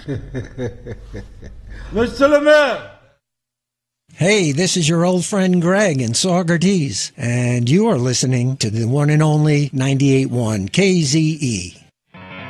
Monsieur le maire! Hey, this is your old friend Greg in Saugerties, and you are listening to the one and only 98.1 KZE.